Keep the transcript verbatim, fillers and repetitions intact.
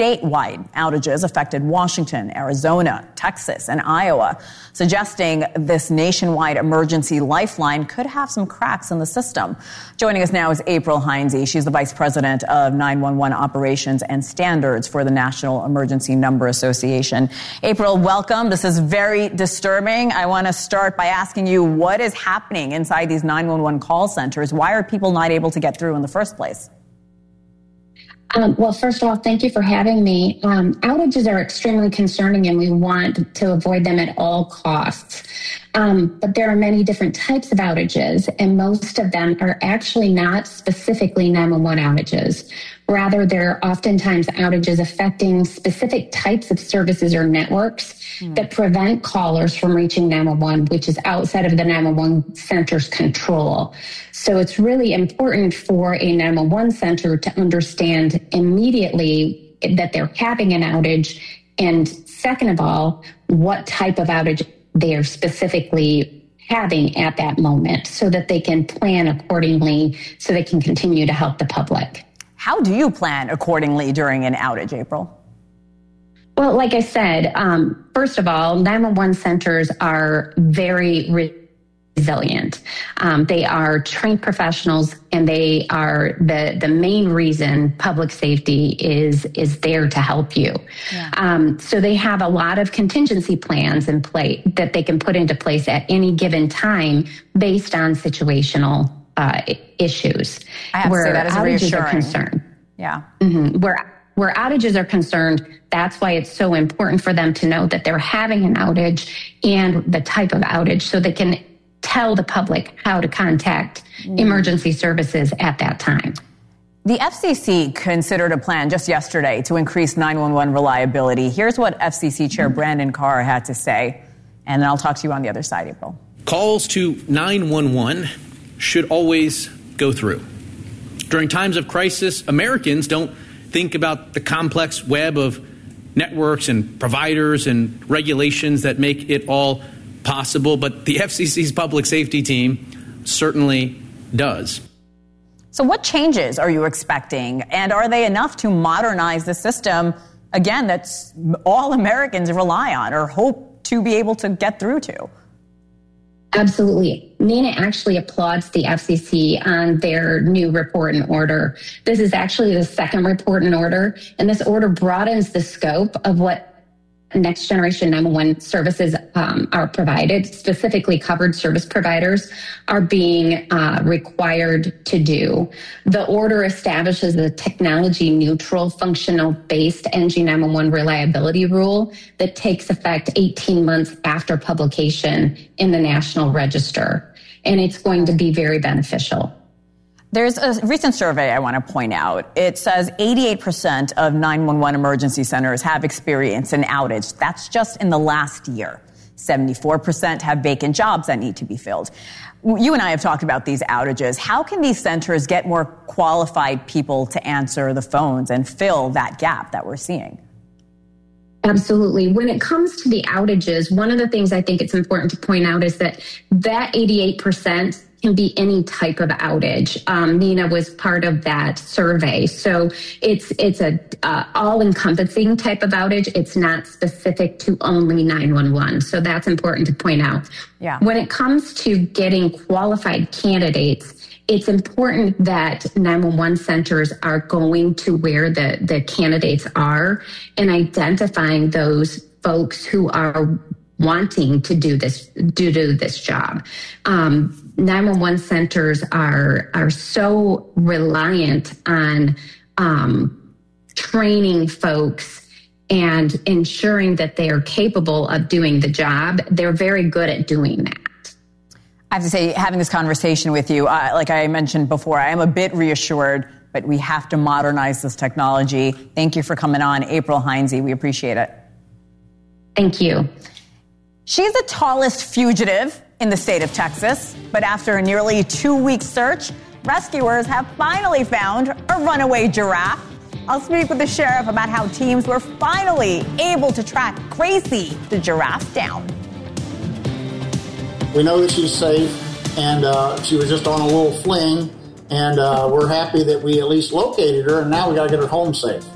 statewide outages affected Washington, Arizona, Texas, and Iowa, suggesting this nationwide emergency lifeline could have some cracks in the system. Joining us now is April Heinze. She's the Vice President of nine one one Operations and Standards for the National Emergency Number Association. April, welcome. This is very disturbing. I want to start by asking you, what is happening inside these nine one one call centers? Why are people not able to get through in the first place? Um, well, first of all, thank you for having me. Um, outages are extremely concerning, and we want to avoid them at all costs. Um, but there are many different types of outages, and most of them are actually not specifically nine one one outages. Rather, they're oftentimes outages affecting specific types of services or networks mm. that prevent callers from reaching nine one one, which is outside of the nine one one center's control. So it's really important for a nine one one center to understand immediately that they're having an outage, and second of all, what type of outage they are specifically having at that moment, so that they can plan accordingly, so they can continue to help the public. How do you plan accordingly during an outage, April? Well, like I said, um, first of all, nine one one centers are very resilient. Um, they are trained professionals, and they are the, the main reason public safety is, is there to help you. Yeah. Um, so they have a lot of contingency plans in place that they can put into place at any given time based on situational uh, issues. I have where to say that is outages reassuring. Are concerned. Yeah. Mm-hmm. Where where outages are concerned, that's why it's so important for them to know that they're having an outage and the type of outage, so they can tell the public how to contact mm. emergency services at that time. The F C C considered a plan just yesterday to increase nine one one reliability. Here's what F C C Chair mm. Brandon Carr had to say, and then I'll talk to you on the other side, April. Calls to nine one one should always go through. During times of crisis, Americans don't think about the complex web of networks and providers and regulations that make it all possible, but the F C C's public safety team certainly does. So what changes are you expecting, and are they enough to modernize the system, again, that's all Americans rely on or hope to be able to get through to? Absolutely. NENA actually applauds the F C C on their new report and order. This is actually the second report and order, and this order broadens the scope of what next generation nine one one services um, are provided. Specifically, covered service providers are being uh, required to do. The order establishes a technology neutral, functional based N G nine one one reliability rule that takes effect eighteen months after publication in the National Register. And it's going to be very beneficial. There's a recent survey I want to point out. It says eighty-eight percent of nine one one emergency centers have experienced an outage. That's just in the last year. seventy-four percent have vacant jobs that need to be filled. You and I have talked about these outages. How can these centers get more qualified people to answer the phones and fill that gap that we're seeing? Absolutely. When it comes to the outages, one of the things I think it's important to point out is that that eighty-eight percent can be any type of outage. Um, NENA was part of that survey. So it's it's a uh, all-encompassing type of outage. It's not specific to only nine one one. So that's important to point out. Yeah. When it comes to getting qualified candidates, it's important that nine one one centers are going to where the, the candidates are and identifying those folks who are wanting to do this, do, do this job. Um, nine one one centers are, are so reliant on um, training folks and ensuring that they are capable of doing the job. They're very good at doing that. I have to say, having this conversation with you, uh, like I mentioned before, I am a bit reassured, but we have to modernize this technology. Thank you for coming on, April Heinze. We appreciate it. Thank you. She's the tallest fugitive in the state of Texas, but after a nearly two-week search, rescuers have finally found a runaway giraffe. I'll speak with the sheriff about how teams were finally able to track Gracie, the giraffe, down. We know that she's safe, and uh, she was just on a little fling, and uh, we're happy that we at least located her, and now we got to get her home safe.